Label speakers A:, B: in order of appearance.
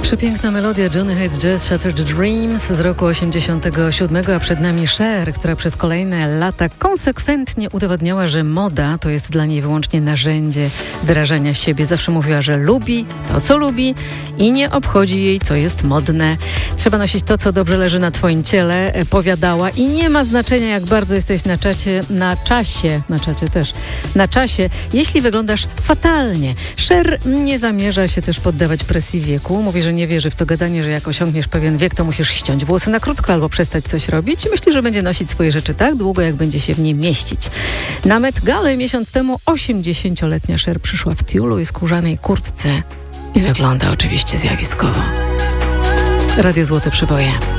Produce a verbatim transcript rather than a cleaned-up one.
A: Przepiękna melodia Johnny Hates Jazz Shattered Dreams z roku osiemdziesiątego siódmego, a przed nami Cher, która przez kolejne lata konsekwentnie udowodniała, że moda to jest dla niej wyłącznie narzędzie wyrażania siebie. Zawsze mówiła, że lubi to, co lubi i nie obchodzi jej, co jest modne. Trzeba nosić to, co dobrze leży na twoim ciele, powiadała, i nie ma znaczenia, jak bardzo jesteś na czacie, na czasie, na czacie też, na czasie, jeśli wyglądasz fatalnie. Cher nie zamierza się też poddawać presji wieku. Mówi, że nie wierzy w to gadanie, że jak osiągniesz pewien wiek, to musisz ściąć włosy na krótko albo przestać coś robić. Myśli, że będzie nosić swoje rzeczy tak długo, jak będzie się w niej mieścić. Na Met Galę miesiąc temu osiemdziesięcioletnia Cher przyszła w tiulu i skórzanej kurtce i wygląda oczywiście zjawiskowo. Radio Złote Przeboje.